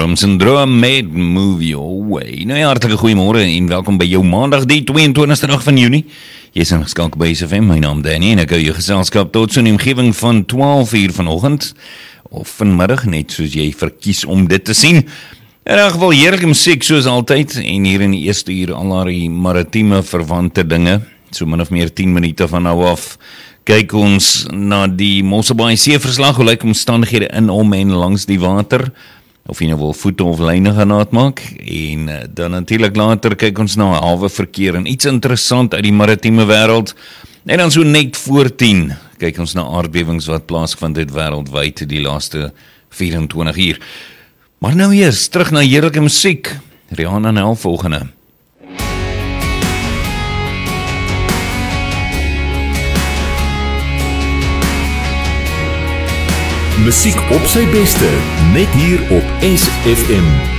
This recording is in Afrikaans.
Syndroom met Move Your Way. Nou ja, hartelike goeiemôre en welkom by jou maandag die 22ste dag van Junie. Jy is ingeskakel by SFM, my naam Danny en ek hou jou geselskap tot so 'n omgewing van 12 uur vanoggend of vanmiddag, net soos jy verkies om dit te sien. In elk geval heerlike musiek soos altyd en hier in die eerste uur al die maritieme verwante dinge, so min of meer 10 minute van nou af. Kyk ons na die Mosselbaai seeverslag, hoe lyk omstandighede in, om en langs die water, of jy nou wil voete of lyne gaan maak, en dan natuurlik later kyk ons na hawe verkeer en iets interessant uit die maritieme wêreld, en dan so net voor 10, kyk ons na aardbewings wat plaasgevind het wêreldwyd die laaste 24 uur. Maar nou eers, terug na heerlike musiek, Rihanna en Hel volgende. Musiek op sy beste, net hier op SFM.